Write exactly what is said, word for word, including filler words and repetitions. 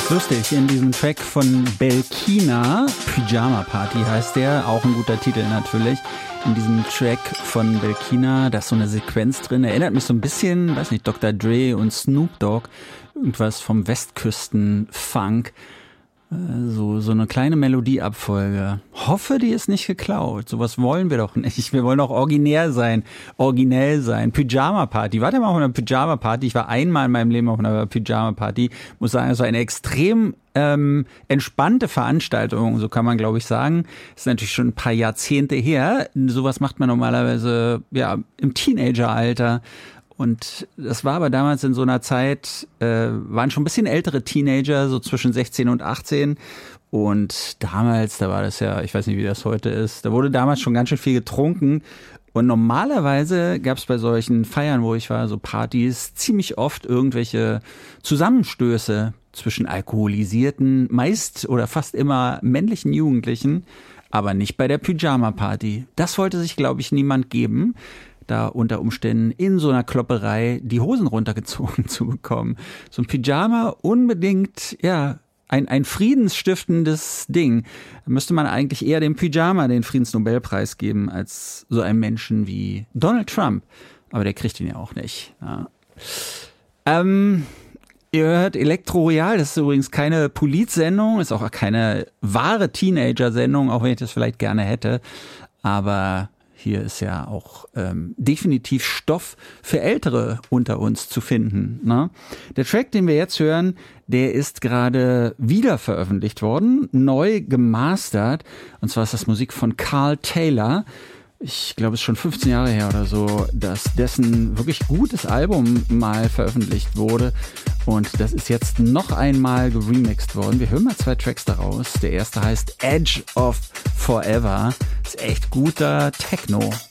Lustig, in diesem Track von Belkina, Pyjama Party heißt der, auch ein guter Titel natürlich. In diesem Track von Belkina, da ist so eine Sequenz drin, erinnert mich so ein bisschen, weiß nicht, Doktor Dre und Snoop Dogg, irgendwas vom Westküsten-Funk. So, so eine kleine Melodieabfolge. Hoffe, die ist nicht geklaut. Sowas wollen wir doch nicht. Wir wollen auch originär sein, originell sein. Pyjama Party. Warte mal auf einer Pyjama Party. Ich war einmal in meinem Leben auf einer Pyjama Party. Muss sagen, es war eine extrem ähm, entspannte Veranstaltung. So kann man, glaube ich, sagen. Ist natürlich schon ein paar Jahrzehnte her. Sowas macht man normalerweise ja im Teenageralter. Und das war aber damals in so einer Zeit, äh, waren schon ein bisschen ältere Teenager, so zwischen sechzehn und achtzehn. Und damals, da war das ja, ich weiß nicht, wie das heute ist, da wurde damals schon ganz schön viel getrunken. Und normalerweise gab es bei solchen Feiern, wo ich war, so Partys, ziemlich oft irgendwelche Zusammenstöße zwischen alkoholisierten, meist oder fast immer männlichen Jugendlichen, aber nicht bei der Pyjama-Party. Das wollte sich, glaube ich, niemand geben, da unter Umständen in so einer Klopperei die Hosen runtergezogen zu bekommen. So ein Pyjama unbedingt, ja, ein, ein friedensstiftendes Ding. Da müsste man eigentlich eher dem Pyjama den Friedensnobelpreis geben, als so einem Menschen wie Donald Trump. Aber der kriegt ihn ja auch nicht. Ja. Ähm, ihr hört Elektro Royal, das ist übrigens keine Politsendung, ist auch keine wahre Teenager-Sendung, auch wenn ich das vielleicht gerne hätte. Aber hier ist ja auch ähm, definitiv Stoff für Ältere unter uns zu finden. Ne? Der Track, den wir jetzt hören, der ist gerade wieder veröffentlicht worden, neu gemastert. Und zwar ist das Musik von Carl Taylor. Ich glaube, es ist schon fünfzehn Jahre her oder so, dass dessen wirklich gutes Album mal veröffentlicht wurde. Und das ist jetzt noch einmal geremixed worden. Wir hören mal zwei Tracks daraus. Der erste heißt Edge of Forever. Ist echt guter Techno.